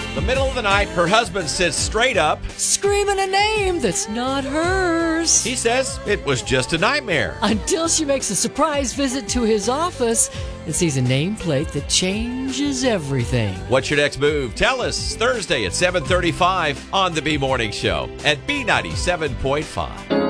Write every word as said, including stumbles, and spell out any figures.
The middle of the night, her husband sits straight up. Screaming a name that's not hers. He says it was just a nightmare. Until she makes a surprise visit to his office and sees a nameplate that changes everything. What's your next move? Tell us Thursday at seven thirty-five on the B Morning Show at B ninety-seven point five.